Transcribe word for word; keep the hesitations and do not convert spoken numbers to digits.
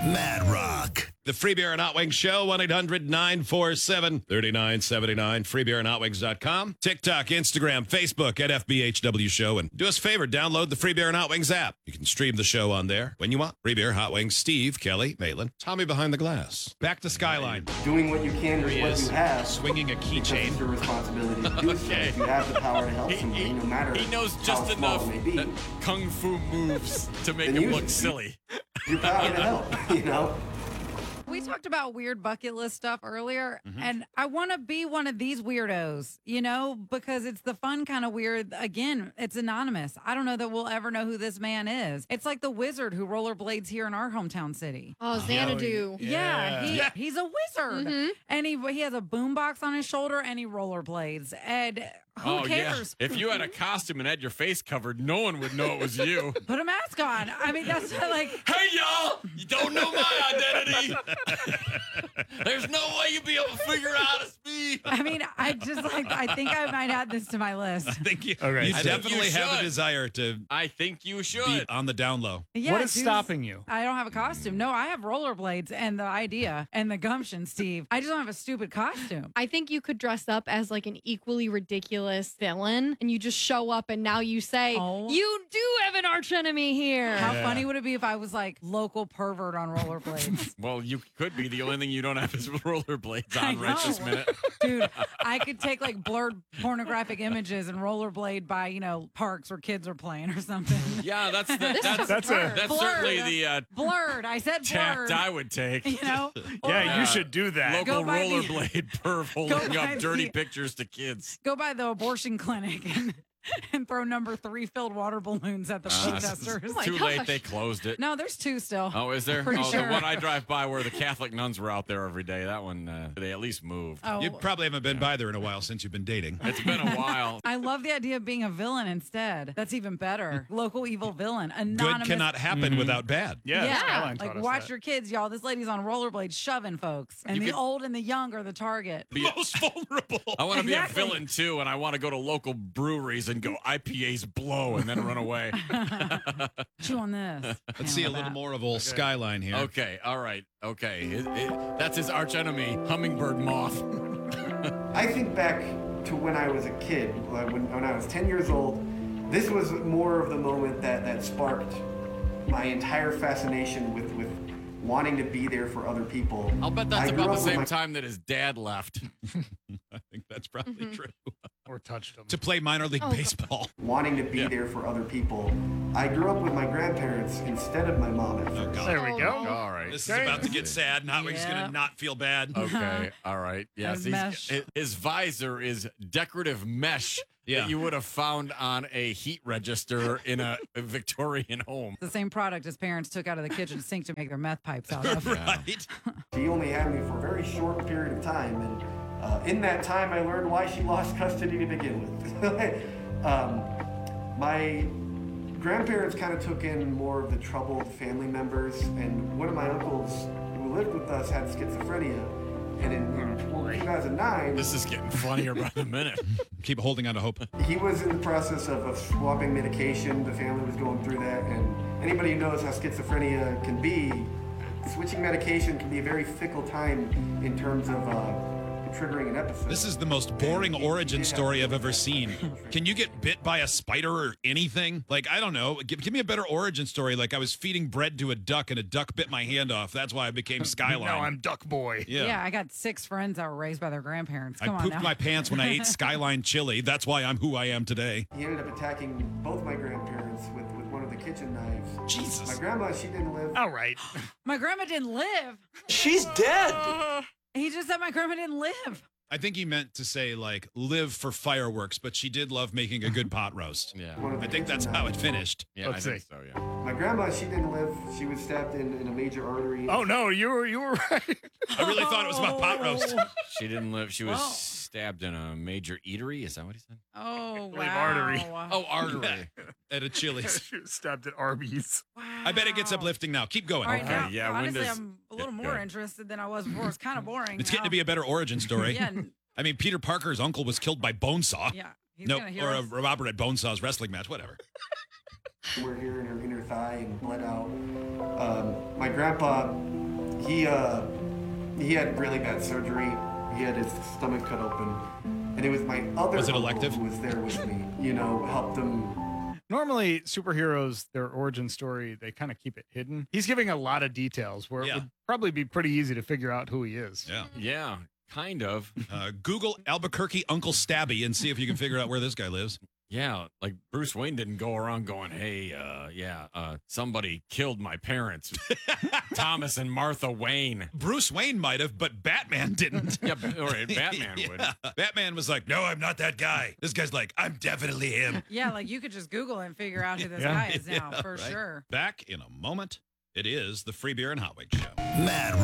Mad Rock. The Free Beer and Hot Wings Show, one eight hundred nine four seven three nine seven nine, free beer and hot wings dot com. TikTok, Instagram, Facebook at F B H W Show. And do us a favor, download the Free Beer and Hot Wings app. You can stream the show on there when you want. Free Beer, Hot Wings, Steve, Kelly, Maitland, Tommy behind the glass. Back to Skyline. Doing what you can with what you have. Swinging a keychain. It's your responsibility to do so. Okay. If you have the power to help He, somebody, he, no matter he knows how just small enough it may be, that kung fu moves to make Then him use look it. silly. you're proud to help, you know? We talked about weird bucket list stuff earlier, Mhm. and I want to be one of these weirdos, you know, because it's the fun kind of weird. Again, it's anonymous. I don't know that we'll ever know who this man is. It's like the wizard who rollerblades here in our hometown city. Oh, Xanadu. Yeah, he, Yeah. he's a wizard, Mhm. and he he has a boombox on his shoulder, and he rollerblades. And who oh, cares? yeah. If you had a costume and had your face covered, no one would know it was you. Put a mask on. I mean, that's not like. Hey, y'all! You don't know my identity. There's no way you'll be able to figure out it's me. I mean, I just like. I think I might add this to my list. I think you, Okay. you I think definitely you have a should. desire to I think you be should. on the down low. Yeah, what is dudes, stopping you? I don't have a costume. No, I have rollerblades and the idea and the gumption, Steve. I just don't have a stupid costume. I think you could dress up as like an equally ridiculous villain and you just show up and now you say, Oh. you do have an archenemy here. How Yeah. funny would it be if I was like local pervert on rollerblades? Well, you could be. The only thing you don't have is rollerblades I on right this know. minute. Dude, I could take like blurred pornographic images and rollerblade by, you know, parks where kids are playing or something. Yeah, that's the, This that's is That's a- blurred. that's Blurred. certainly the uh, Blurred. I said blurred. tact I would take. You know? Yeah, Uh, you should do that. Local Go by the- rollerblade perv holding by up dirty the- pictures to kids. Go by the abortion clinic and, and throw number three filled water balloons at the Uh, protesters. Oh my too late. gosh. They closed it. No, there's two still. Oh, is there? Pretty oh, sure. the one I drive by where the Catholic nuns were out there every day. That one, uh, they at least moved. Oh. You probably haven't been by there in a while since you've been dating. It's been a while. I love the idea of being a villain instead. That's even better. Local evil villain. Anonymous. Good cannot happen Mhm. without bad. Yeah, Yeah, Skyline taught like us watch that. your kids, y'all. This lady's on rollerblades shoving folks. And You the could- old and the young are the target. Be- Most vulnerable. I want to Exactly. be a villain too, and I want to go to local breweries and go I P As blow and then run away. Chew on this. Let's see a little more of old Skyline here. Okay, all right, okay. It- it- that's his arch enemy, hummingbird moth. I think back to when I was a kid, like when, when I was ten years old. This was more of the moment that, that sparked my entire fascination with, with wanting to be there for other people. I'll bet I that's grew about the up with same my- time that his dad left. I think that's probably Mhm. true. Or touched him. To play minor league Oh, God. baseball. Wanting to be Yeah. there for other people. I grew up with my grandparents instead of my mom at Oh, first. God. There we Oh, go. no. All right. This is about to get sad. Now he's Yeah. going to not feel bad. Okay, all right. Yes, His he's, mesh. his- his visor is decorative mesh Yeah. that you would have found on a heat register in a, a Victorian home. The same product his parents took out of the kitchen sink to make their meth pipes out of. Right. She only had me for a very short period of time, and uh, in that time, I learned why she lost custody to begin with. um, my grandparents kind of took in more of the troubled family members, and one of my uncles who lived with us had schizophrenia, and in, in two thousand nine, This is getting funnier by the minute. Keep holding on to hope. he was in the process of, of swapping medication. The family was going through that, and anybody who knows how schizophrenia can be, switching medication can be a very fickle time in terms of uh, triggering an episode. This is the most boring origin story I've ever seen. Can you get bit by a spider or anything? Like, I don't know. Give, give me a better origin story. Like, I was feeding bread to a duck and a duck bit my hand off. That's why I became Skyline. Now I'm Duck Boy. yeah. Yeah. I got six friends that were raised by their grandparents. I Come on pooped now. my pants when I ate Skyline chili. That's why I'm who I am today. He ended up attacking both my grandparents with, with one of the kitchen knives. My Jesus. grandma, she didn't live. All right. My grandma didn't live. She's dead. He just said my grandma didn't live. I think he meant to say, like, live for fireworks, but she did love making a good pot roast. Yeah. One of the I think kitchen that's how it knives. finished. Yeah, Let's I think see. so, yeah. My grandma, she didn't live. She was stabbed in, in a major artery. Oh no, you were you were right. I really thought it was about pot roast. She didn't live. She was Whoa. stabbed in a major eatery. Is that what he said? Oh, believe wow. artery. Oh, artery. At a Chili's. She was stabbed at Arby's. I bet it gets uplifting now. Keep going. All right, Okay, now, yeah, when honestly, does- I'm a little yeah, more go. interested than I was before. It's kind of boring. It's getting now. to be a better origin story. Yeah, n- I mean, Peter Parker's uncle was killed by Bonesaw. yeah. He's No, gonna hear or a us. Robert at Bonesaw's wrestling match, whatever. We're here in her inner thigh and bled out. Um, my grandpa he uh, he had really bad surgery. He had his stomach cut open, and it was my other Was it uncle elective? who was there with me. You know, helped him. Normally, superheroes, their origin story, they kind of keep it hidden. He's giving a lot of details where Yeah. it would probably be pretty easy to figure out who he is. Yeah. Yeah, kind of. Uh, Google Albuquerque Uncle Stabby and see if you can figure out where this guy lives. Yeah, like Bruce Wayne didn't go around going, "Hey, uh, yeah, uh, somebody killed my parents, Thomas and Martha Wayne." Bruce Wayne might have, but Batman didn't. Yeah, but- all right, Batman would. Yeah. Batman was like, no, I'm not that guy. This guy's like, I'm definitely him. Yeah, like you could just Google it and figure out who this Yeah. guy is now Yeah, for right. sure. Back in a moment. It is the Free Beer and Hot Wings Show. Matt